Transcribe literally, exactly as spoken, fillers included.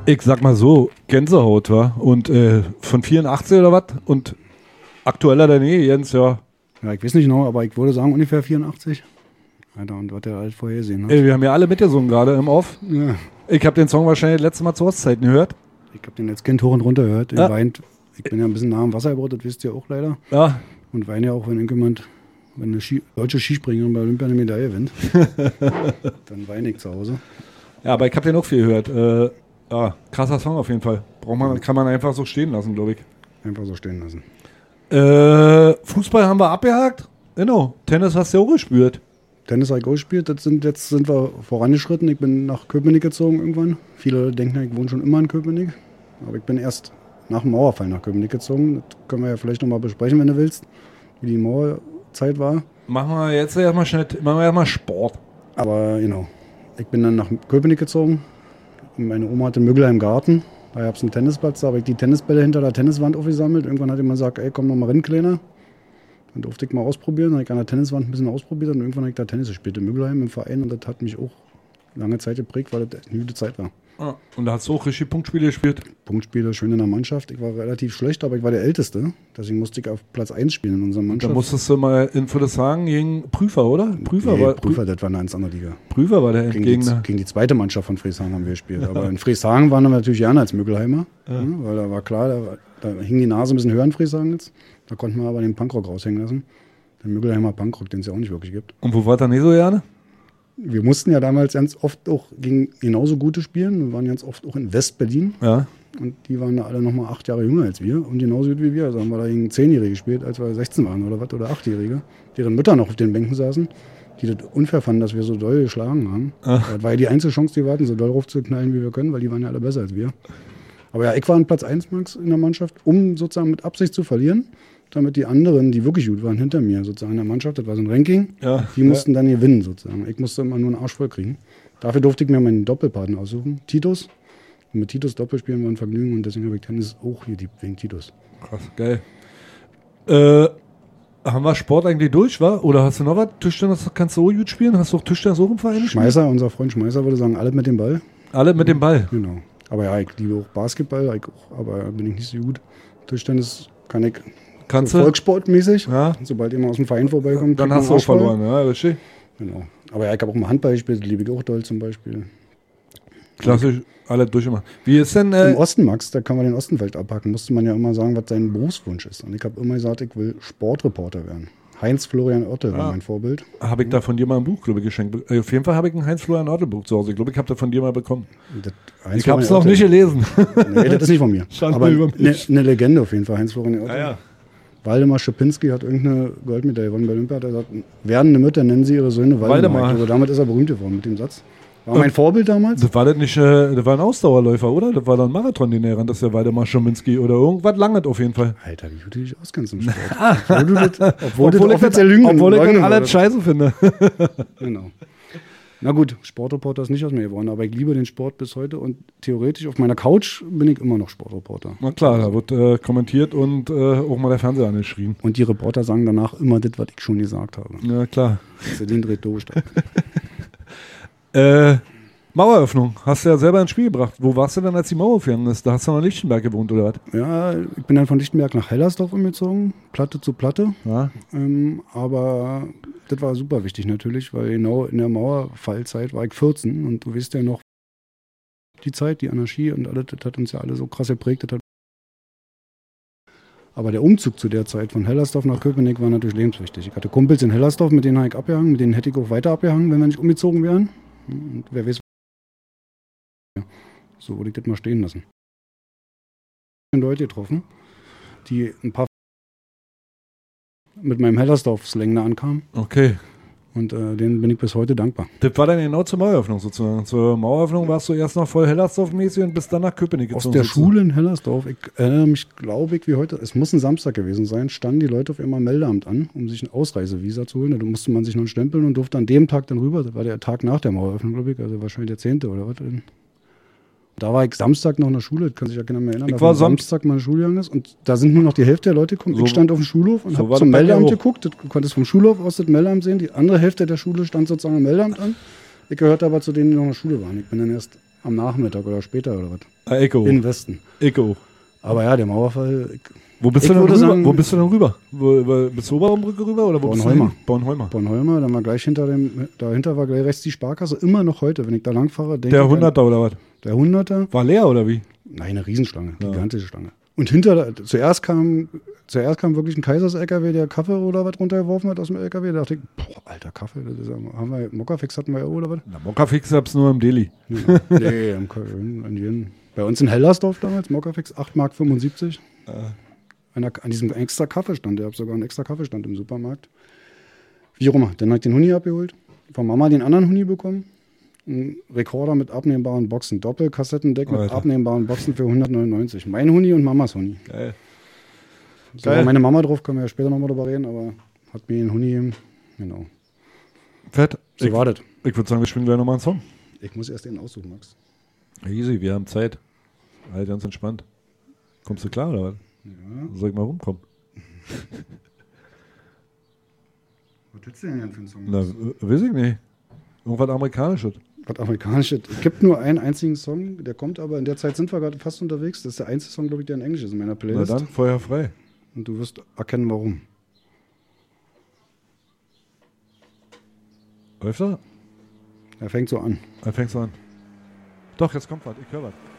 Ich sag mal so, Gänsehaut, wa? Und äh, von vierundachtzig oder was? Und aktueller denn je, Jens, ja. Ja, ich weiß nicht genau, aber ich würde sagen ungefähr vierundachtzig. Alter, und was der halt vorhergesehen hat. Ey, wir haben ja alle mitgesungen gerade im Off. Ja. Ich habe den Song wahrscheinlich letztes Mal zu Ostzeiten gehört. Ich habe den als Kind hoch und runter gehört. Ja. Weint. Ich bin ja ein bisschen nah am Wasser gebaut, das wisst ihr auch leider. Ja. Und weine ja auch, wenn irgendjemand, wenn eine Ski, deutsche Skispringerin bei Olympia eine Medaille gewinnt. Dann weine ich zu Hause. Ja, aber ich habe den auch viel gehört. Äh, ja, krasser Song auf jeden Fall. Braucht man, kann man einfach so stehen lassen, glaube ich. Einfach so stehen lassen. Äh, Fußball haben wir abgehakt. Genau. Tennis hast du auch gespürt. Tennis habe ich auch gespielt. Das sind, jetzt sind wir vorangeschritten. Ich bin nach Köpenick gezogen irgendwann. Viele denken, ich wohne schon immer in Köpenick. Aber ich bin erst nach dem Mauerfall nach Köpenick gezogen. Das können wir ja vielleicht nochmal besprechen, wenn du willst, wie die Mauerzeit war. Machen wir jetzt erstmal schnell, machen wir erstmal Sport. Aber genau. Ich bin dann nach Köpenick gezogen. Meine Oma hatte einen Müggelheim Garten. Da gab es einen Tennisplatz. Da habe ich die Tennisbälle hinter der Tenniswand aufgesammelt. Irgendwann hat jemand gesagt, ey, komm noch mal rein, Kleiner. Dann durfte ich mal ausprobieren. Dann habe ich an der Tenniswand ein bisschen ausprobiert. Und irgendwann habe ich da Tennis gespielt in Müggelheim im Verein. Und das hat mich auch lange Zeit geprägt, weil das eine gute Zeit war. Ah, und da hast du auch richtig Punktspiele gespielt? Punktspiele, schön in der Mannschaft. Ich war relativ schlecht, aber ich war der Älteste. Deswegen musste ich auf Platz eins spielen in unserer Mannschaft. Da musstest du mal in sagen gegen Prüfer, oder? Prüfer, nee, war, Prüfer, das war eine ganz andere Liga. Prüfer war der Gegen Endgegner. die, gegen die zweite Mannschaft von Frieshagen haben wir gespielt. Aber in Frieshagen waren wir natürlich gerne als Müggelheimer. Ja. Ja, weil da war klar, da, da hing die Nase ein bisschen höher in Frieshagen jetzt. Da konnten wir aber den Punkrock raushängen lassen. Den Müggelheimer Punkrock, den es ja auch nicht wirklich gibt. Und wo war der nicht so gerne? Wir mussten ja damals ganz oft auch gegen genauso gute spielen. Wir waren ganz oft auch in West-Berlin. Ja. Und die waren da alle nochmal acht Jahre jünger als wir. Und genauso gut wie wir. Also haben wir da gegen Zehnjährige gespielt, als wir sechzehn waren oder was, oder Achtjährige. Deren Mütter noch auf den Bänken saßen, die das unfair fanden, dass wir so doll geschlagen haben. Ach. Das war ja die einzige Chance, die wir hatten, so doll raufzuknallen, wie wir können, weil die waren ja alle besser als wir. Aber ja, ich war an Platz eins, Max, in der Mannschaft, um sozusagen mit Absicht zu verlieren, damit die anderen, die wirklich gut waren, hinter mir sozusagen in der Mannschaft, das war so ein Ranking, Ja. die mussten dann gewinnen sozusagen. Ich musste immer nur einen Arsch voll kriegen. Dafür durfte ich mir meinen Doppelpartner aussuchen, Titus. Und mit Titus Doppelspielen war ein Vergnügen und deswegen habe ich Tennis auch hier wegen Titus. Krass, geil. Äh, haben wir Sport eigentlich durch, wa? Oder hast du noch was? Tischtennis kannst du auch gut spielen? Hast du auch Tischtennis auch im Verein gespielt? Schmeißer, unser Freund Schmeißer würde sagen, alle mit dem Ball. Alle mit dem Ball? Genau. Aber ja, ich liebe auch Basketball, ich auch, aber bin ich nicht so gut. Tischtennis kann ich Kannst so du? volkssportmäßig. Ja. Sobald ihr mal aus dem Verein vorbeikommt, Dann kriegt man hast du auch Arsch voll. verloren, ja, richtig. Genau. Aber ja, ich habe auch mal Handball gespielt, liebe ich auch doll zum Beispiel. Klassisch, alle durchgemacht. Wie ist denn... Äh, Im Osten, Max, da kann man den Ostenfeld abhaken, musste man ja immer sagen, was sein Berufswunsch ist. Und ich habe immer gesagt, ich will Sportreporter werden. Heinz-Florian Oertel war Ah. mein Vorbild. habe ich da von dir mal ein Buch, glaube ich, geschenkt. Äh, auf jeden Fall habe ich ein Heinz-Florian-Oertel-Buch zu Hause. Ich glaube, ich habe das von dir mal bekommen. Das Ich habe es noch nicht gelesen. Nee, das ist nicht von mir. Schande Aber über eine mich. ne Legende auf jeden Fall, Heinz-Florian Oertel. ja. Waldemar Schipinski hat irgendeine Goldmedaille gewonnen bei Olympia. Hat er gesagt, werdende Mütter nennen sie ihre Söhne Waldemar. Waldemar. Ich glaube, damit ist er berühmt geworden mit dem Satz. War mein Vorbild damals. Das war das nicht, äh, das war ein Ausdauerläufer, oder? Das war dann ein Marathon, den er ran, das ist der Waldemar Schiminski oder irgendwas langes auf jeden Fall. Alter, wie gut du dich auskennst im Sport. obwohl du das, obwohl das ich offiziell das, Lügen obwohl ich das leugnen alles würdest. scheiße finde. Genau. Na gut, Sportreporter ist nicht aus mir geworden, aber ich liebe den Sport bis heute und theoretisch auf meiner Couch bin ich immer noch Sportreporter. Na klar, da wird äh, kommentiert und äh, auch mal der Fernseher angeschrien. Und die Reporter sagen danach immer das, was ich schon gesagt habe. Ja, klar. Den dreht durch. Äh, Maueröffnung, hast du ja selber ins Spiel gebracht. Wo warst du denn, als die Mauer aufgegangen ist? Da hast du noch in Lichtenberg gewohnt, oder was? Ja, ich bin dann von Lichtenberg nach Hellersdorf umgezogen, Platte zu Platte. Ja. Ähm, aber das war super wichtig natürlich, weil genau in der Mauerfallzeit war ich vierzehn und du weißt ja noch, die Zeit, die Anarchie und alles, das hat uns ja alle so krass geprägt. Das hat aber der Umzug zu der Zeit von Hellersdorf nach Köpenick war natürlich lebenswichtig. Ich hatte Kumpels in Hellersdorf, mit denen habe ich abgehangen, mit denen hätte ich auch weiter abgehangen, wenn wir nicht umgezogen wären. Und wer weiß, so würde ich das mal stehen lassen. Leute getroffen, die ein paar mit meinem Hellersdorf-Slang da ankamen. Okay. Und äh, denen bin ich bis heute dankbar. Das war dann genau zur Maueröffnung sozusagen. Zur Maueröffnung warst du erst noch voll Hellersdorf-mäßig und bist dann nach Köpenick Aus gezogen. der sozusagen. Schule in Hellersdorf, ich erinnere mich, glaube ich, wie heute, es muss ein Samstag gewesen sein, standen die Leute auf einmal Meldeamt an, um sich ein Ausreisevisa zu holen. Da musste man sich noch stempeln und durfte an dem Tag dann rüber. Das war der Tag nach der Maueröffnung, glaube ich, also wahrscheinlich der zehnte oder was. Da war ich Samstag noch in der Schule, das kann sich ja keiner mehr erinnern. Ich da war Samstag mal in der Schule gegangen ist und da sind nur noch die Hälfte der Leute gekommen. So- ich stand auf dem Schulhof und so habe war zum das bei mir Meldeamt auch. geguckt. Du konntest vom Schulhof aus das Meldeamt sehen. Die andere Hälfte der Schule stand sozusagen am Meldeamt an. Ich gehörte aber zu denen, die noch in der Schule waren. Ich bin dann erst am Nachmittag oder später oder was. Ah, Echo. In Westen. Echo. Aber ja, der Mauerfall, ich, Wo bist Ich du denn würde rüber? sagen- Wo bist du denn rüber? Wo, wo, bist du Oberumbrücke rüber oder wo bist du Bornholmer. hin? Bornholmer. Bornholmer, dann war gleich hinter dem, dahinter war gleich rechts die Sparkasse, immer noch heute, wenn ich da lang fahre, denke Der ich an- Hunderter oder was? Der Hunderter, War leer oder wie? nein, eine Riesenschlange, Ja. gigantische Schlange. Und hinter, zuerst kam, zuerst kam wirklich ein Kaisers-L K W, der Kaffee oder was runtergeworfen hat aus dem L K W. Da dachte ich, boah, alter Kaffee, das ist, ja- haben wir, Mokafix hatten wir ja oder was? Na, Mokkafix hab's nur im Deli. Ja. Nee, im Köln, in jedem. Bei uns in Hellersdorf damals, Mokafix, acht Mark fünfundsiebzig. An, der, an diesem extra Kaffeestand, der hat sogar einen extra Kaffeestand im Supermarkt. Wie auch immer, dann habe ich den Huni abgeholt, von Mama den anderen Huni bekommen. Ein Rekorder mit abnehmbaren Boxen, Doppelkassettendeck mit Alter. abnehmbaren Boxen für hundertneunundneunzig. Mein Huni und Mamas Huni. Geil. So Geil. war meine Mama drauf, können wir ja später nochmal drüber reden, aber hat mir den Huni gegeben. Genau. Fett. So ich war das. ich würde sagen, wir spielen gleich nochmal einen Song. Ich muss erst den aussuchen, Max. Easy, wir haben Zeit. Halt ganz entspannt. Kommst du klar oder was? Ja. Soll ich mal rumkommen? Was willst du denn hier für einen Song? Na, Max? w- weiß ich nicht. Irgendwas Amerikanisches. Was amerikanisches. Es gibt nur einen einzigen Song, der kommt aber, in der Zeit sind wir gerade fast unterwegs. Das ist der einzige Song, glaube ich, der in Englisch ist in meiner Na Playlist. dann, Feuer frei. Und du wirst erkennen, warum. Läuft er? Er fängt so an. Dann fängst du an. Doch, jetzt kommt was. Ich höre was.